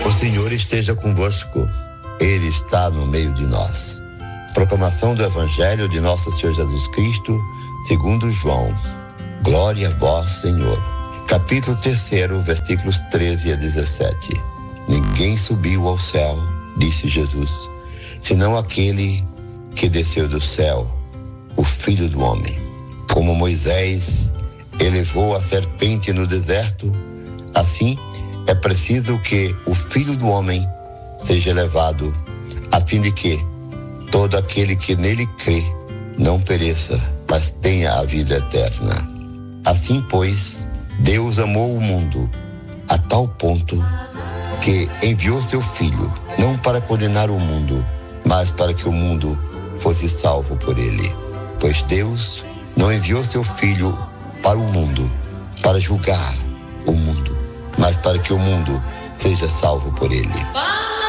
O Senhor esteja convosco. Ele está no meio de nós. Proclamação do Evangelho de Nosso Senhor Jesus Cristo, segundo João. Glória a vós, Senhor. Capítulo 3, versículos 13 a 17. Ninguém subiu ao céu, disse Jesus, senão aquele que desceu do céu, o Filho do Homem. Como Moisés elevou a serpente no deserto, assim é preciso que o Filho do Homem seja elevado, a fim de que todo aquele que nele crê não pereça, mas tenha a vida eterna. Assim, pois, Deus amou o mundo a tal ponto que enviou seu Filho, não para condenar o mundo, mas para que o mundo fosse salvo por ele. Pois Deus não enviou seu Filho para o mundo, para julgar o mundo, mas para que o mundo seja salvo por ele.